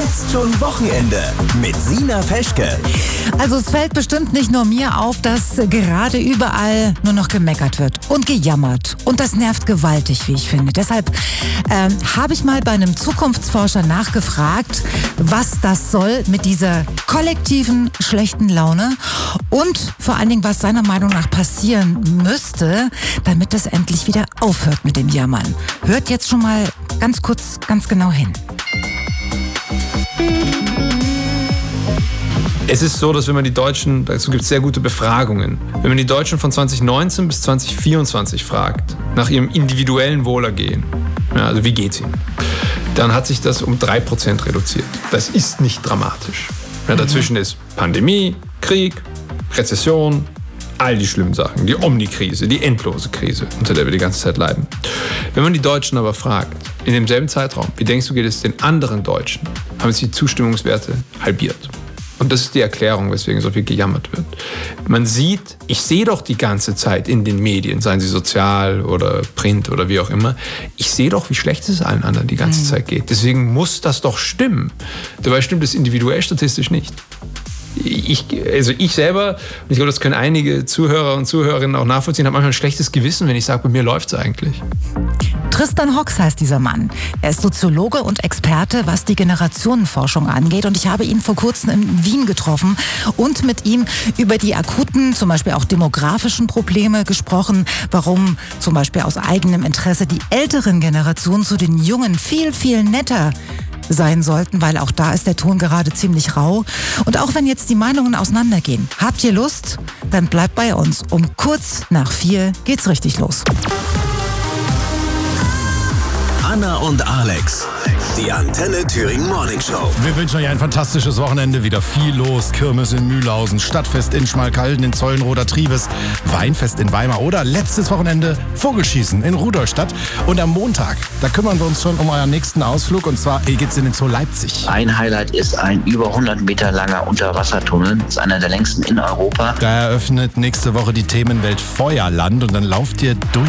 Jetzt schon Wochenende mit Sina Peschke. Also es fällt bestimmt nicht nur mir auf, dass gerade überall nur noch gemeckert wird und gejammert. Und das nervt gewaltig, wie ich finde. Deshalb habe ich mal bei einem Zukunftsforscher nachgefragt, was das soll mit dieser kollektiven schlechten Laune und vor allen Dingen, was seiner Meinung nach passieren müsste, damit das endlich wieder aufhört mit dem Jammern. Hört jetzt schon mal ganz kurz, ganz genau hin. Es ist so, dass wenn man die Deutschen, dazu gibt es sehr gute Befragungen, wenn man die Deutschen von 2019 bis 2024 fragt, nach ihrem individuellen Wohlergehen, ja, also wie geht's ihnen, dann hat sich das um 3% reduziert. Das ist nicht dramatisch. Ja, dazwischen ist Pandemie, Krieg, Rezession, all die schlimmen Sachen, die Omnikrise, die endlose Krise, unter der wir die ganze Zeit leiden. Wenn man die Deutschen aber fragt, in demselben Zeitraum, wie denkst du, geht es den anderen Deutschen, haben sich die Zustimmungswerte halbiert. Und das ist die Erklärung, weswegen so viel gejammert wird. Man sieht, ich sehe doch die ganze Zeit in den Medien, seien sie sozial oder Print oder wie auch immer, ich sehe doch, wie schlecht es allen anderen die ganze Zeit geht. Deswegen muss das doch stimmen. Dabei stimmt es individuell statistisch nicht. Ich selber, und ich glaube, das können einige Zuhörer und Zuhörerinnen auch nachvollziehen, habe manchmal ein schlechtes Gewissen, wenn ich sage, bei mir läuft es eigentlich. Tristan Hocks heißt dieser Mann. Er ist Soziologe und Experte, was die Generationenforschung angeht. Und ich habe ihn vor kurzem in Wien getroffen und mit ihm über die akuten, zum Beispiel auch demografischen Probleme gesprochen. Warum zum Beispiel aus eigenem Interesse die älteren Generationen zu den Jungen viel, viel netter sein sollten, weil auch da ist der Ton gerade ziemlich rau. Und auch wenn jetzt die Meinungen auseinandergehen, habt ihr Lust? Dann bleibt bei uns. Um kurz nach 4 geht's richtig los. Anna und Alex, die Antenne Thüringen Morning Show. Wir wünschen euch ein fantastisches Wochenende. Wieder viel los. Kirmes in Mühlhausen, Stadtfest in Schmalkalden, in Zollenroder Triebes, Weinfest in Weimar oder letztes Wochenende Vogelschießen in Rudolstadt. Und am Montag, da kümmern wir uns schon um euren nächsten Ausflug. Und zwar geht's in den Zoo Leipzig. Ein Highlight ist ein über 100 Meter langer Unterwassertunnel. Das ist einer der längsten in Europa. Da eröffnet nächste Woche die Themenwelt Feuerland und dann lauft ihr durch